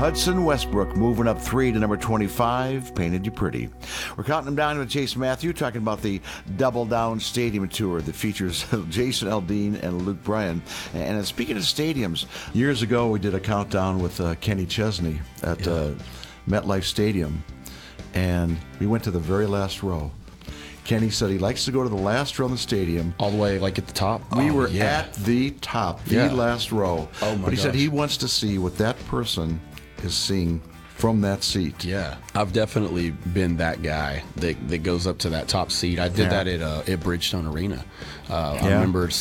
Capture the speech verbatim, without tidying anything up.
Hudson Westbrook moving up three to number twenty-five, Painted You Pretty. We're counting them down with Jason Matthew, talking about the Double Down Stadium Tour that features Jason Aldean and Luke Bryan. And speaking of stadiums, years ago we did a countdown with uh, Kenny Chesney at yeah. uh, MetLife Stadium, and we went to the very last row. Kenny said he likes to go to the last row in the stadium. All the way, like at the top? We oh, were yeah. at the top, the yeah. last row. Oh, my But he gosh. said he wants to see what that person is seeing from that seat. Yeah, I've definitely been that guy that, that goes up to that top seat. I did Yeah. that at uh, at Bridgestone Arena. Uh, Yeah. I remember